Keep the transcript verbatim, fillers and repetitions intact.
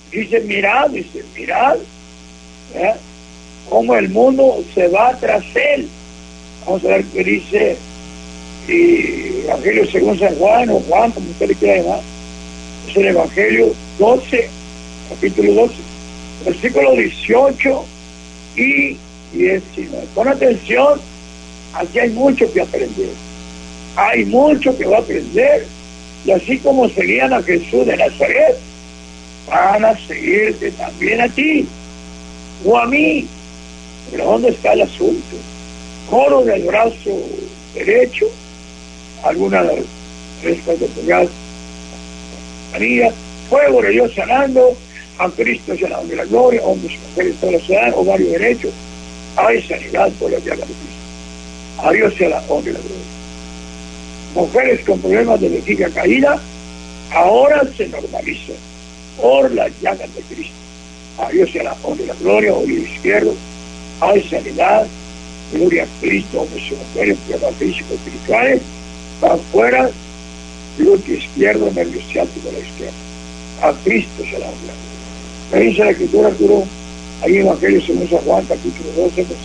Dice, mirad, dice, mirad, ¿eh? Cómo el mundo se va tras él. Vamos a ver qué dice y Evangelio según San Juan, o Juan, como usted le quiera llamar. Es el Evangelio doce, capítulo doce, versículo dieciocho y diecinueve. Pon atención, aquí hay mucho que aprender. Hay mucho que va a aprender. Y así como seguían a Jesús de Nazaret, van a seguirte también a ti o a mí. Pero ¿dónde está el asunto? Coro del brazo derecho, alguna de estas de pegar, María, fuego de Dios sanando, a Cristo llenado de la gloria, hombres y mujeres todos los ciudadanos, ovario derecho, hay sanidad por la llaga de Cristo. A Dios sea la honra y la gloria. Mujeres con problemas de vejiga caída, ahora se normalizan por las llagas de Cristo. A Dios sea la honra y la gloria, oído izquierdo, hay sanidad, gloria a Cristo, hombres y mujeres, pruebas físicos espirituales, va afuera, glúteo izquierdo, nervio ciático a la izquierda. A Cristo se la honra. Me dice la Escritura, Arturo, ahí en Evangelio según San Juan, capítulo doce,